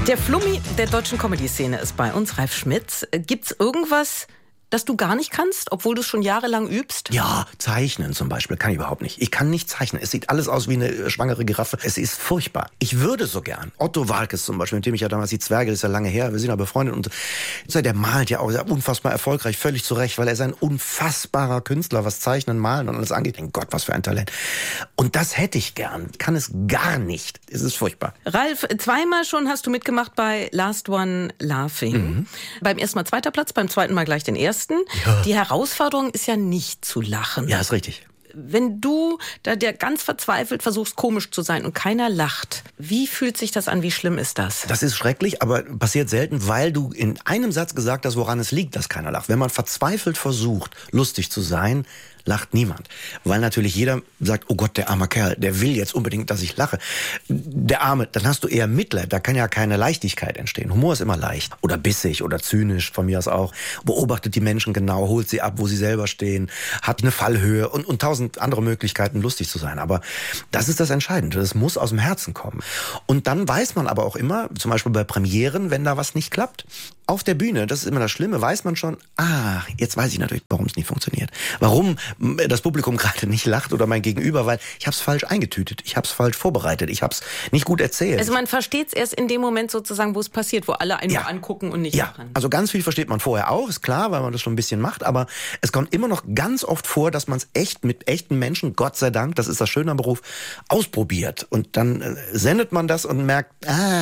Der Flummi der deutschen Comedy-Szene ist bei uns, Ralf Schmitz. Gibt's irgendwas, das du gar nicht kannst, obwohl du es schon jahrelang übst? Ja, zeichnen zum Beispiel kann ich überhaupt nicht. Ich kann nicht zeichnen. Es sieht alles aus wie eine schwangere Giraffe. Es ist furchtbar. Ich würde so gern. Otto Waalkes zum Beispiel, mit dem ich ja damals die Zwerge, das ist ja lange her, wir sind ja befreundet. Und der malt ja auch unfassbar erfolgreich, völlig zu Recht, weil er ist ein unfassbarer Künstler, was Zeichnen, Malen und alles angeht. Mein Gott, was für ein Talent. Und das hätte ich gern. Kann es gar nicht. Es ist furchtbar. Ralf, zweimal schon hast du mitgemacht bei Last One Laughing. Beim ersten Mal 2. Platz, beim zweiten Mal gleich den 1. Ja. Die Herausforderung ist ja nicht zu lachen. Ja, ist richtig. Wenn du da der ganz verzweifelt versuchst, komisch zu sein und keiner lacht, wie fühlt sich das an? Wie schlimm ist das? Das ist schrecklich, aber passiert selten, weil du in einem Satz gesagt hast, woran es liegt, dass keiner lacht. Wenn man verzweifelt versucht, lustig zu sein, lacht niemand. Weil natürlich jeder sagt, oh Gott, der arme Kerl, der will jetzt unbedingt, dass ich lache. Der Arme, dann hast du eher Mitleid, da kann ja keine Leichtigkeit entstehen. Humor ist immer leicht. Oder bissig oder zynisch, von mir aus auch. Beobachtet die Menschen genau, holt sie ab, wo sie selber stehen, hat eine Fallhöhe und 1000 andere Möglichkeiten, lustig zu sein. Aber das ist das Entscheidende. Das muss aus dem Herzen kommen. Und dann weiß man aber auch immer, zum Beispiel bei Premieren, wenn da was nicht klappt, auf der Bühne, das ist immer das Schlimme, weiß man schon, jetzt weiß ich natürlich, warum es nicht funktioniert. Warum das Publikum gerade nicht lacht oder mein Gegenüber, weil ich habe es falsch eingetütet, ich habe es falsch vorbereitet, ich habe es nicht gut erzählt. Also man versteht es erst in dem Moment sozusagen, wo es passiert, wo alle einen nur angucken und nicht lachen. Also ganz viel versteht man vorher auch, ist klar, weil man das schon ein bisschen macht, aber es kommt immer noch ganz oft vor, dass man es echt mit echten Menschen, Gott sei Dank, das ist das Schöne am Beruf, ausprobiert. Und dann sendet man das und merkt,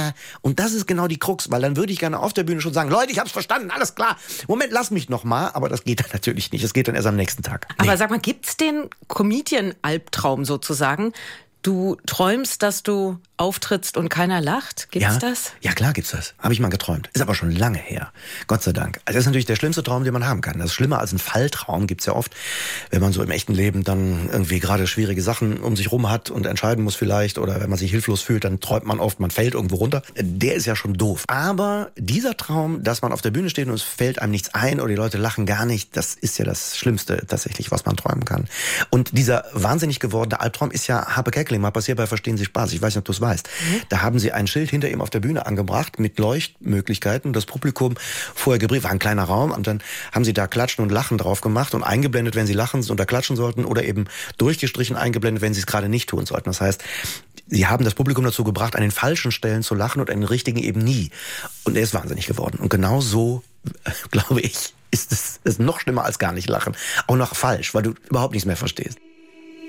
und das ist genau die Krux, weil dann würde ich gerne auf der Bühne schon sagen, Leute, ich hab's verstanden, alles klar. Moment, lass mich noch mal, aber das geht dann natürlich nicht. Das geht dann erst am nächsten Tag. Aber sag mal, gibt's den Comedian-Albtraum sozusagen? Du träumst, dass du auftrittst und keiner lacht? Gibt's das? Ja, klar gibt's das. Habe ich mal geträumt. Ist aber schon lange her. Gott sei Dank. Also das ist natürlich der schlimmste Traum, den man haben kann. Das ist schlimmer als ein Falltraum gibt's ja oft, wenn man so im echten Leben dann irgendwie gerade schwierige Sachen um sich rum hat und entscheiden muss vielleicht, oder wenn man sich hilflos fühlt, dann träumt man oft, man fällt irgendwo runter. Der ist ja schon doof. Aber dieser Traum, dass man auf der Bühne steht und es fällt einem nichts ein oder die Leute lachen gar nicht, das ist ja das Schlimmste tatsächlich, was man träumen kann. Und dieser wahnsinnig gewordene Albtraum ist ja Harpe Kerkeling mal passiert bei Verstehen Sie Spaß. Ich weiß nicht, ob du es weißt. Da haben sie ein Schild hinter ihm auf der Bühne angebracht mit Leuchtmöglichkeiten. Das Publikum vorher gebrieft, war ein kleiner Raum, und dann haben sie da Klatschen und Lachen drauf gemacht und eingeblendet, wenn sie lachen oder klatschen sollten, oder eben durchgestrichen eingeblendet, wenn sie es gerade nicht tun sollten. Das heißt, sie haben das Publikum dazu gebracht, an den falschen Stellen zu lachen und an den richtigen eben nie. Und er ist wahnsinnig geworden. Und genau so, glaube ich, ist es noch schlimmer als gar nicht lachen. Auch noch falsch, weil du überhaupt nichts mehr verstehst.